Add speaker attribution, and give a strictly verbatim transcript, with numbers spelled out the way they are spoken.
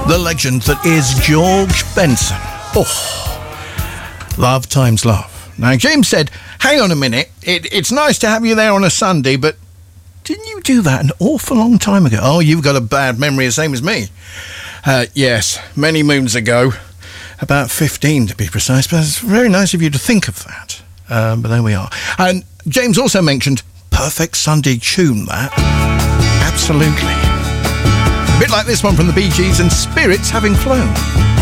Speaker 1: The legend that is George Benson. Oh, love times love. Now, James said, hang on a minute, it, it's nice to have you there on a Sunday, but didn't you do that an awful long time ago? Oh, you've got a bad memory, the same as me. Uh, yes, many moons ago. About fifteen to be precise, but it's very nice of you to think of that. Um, but there we are. And James also mentioned perfect Sunday tune, that. Absolutely. A bit like this one from the Bee Gees and Spirits Having Flown.